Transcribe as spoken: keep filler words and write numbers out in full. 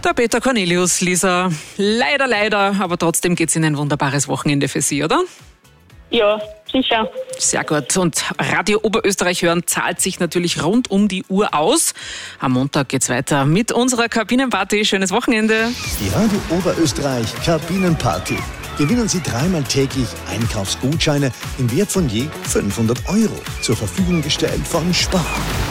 Der Peter Cornelius, Lisa. Leider, leider, aber trotzdem geht's in ein wunderbares Wochenende für Sie, oder? Ja, sicher. Sehr gut. Und Radio Oberösterreich hören zahlt sich natürlich rund um die Uhr aus. Am Montag geht's weiter mit unserer Kabinenparty. Schönes Wochenende. Die Radio Oberösterreich Kabinenparty. Gewinnen Sie dreimal täglich Einkaufsgutscheine im Wert von je fünfhundert Euro. Zur Verfügung gestellt von Spar.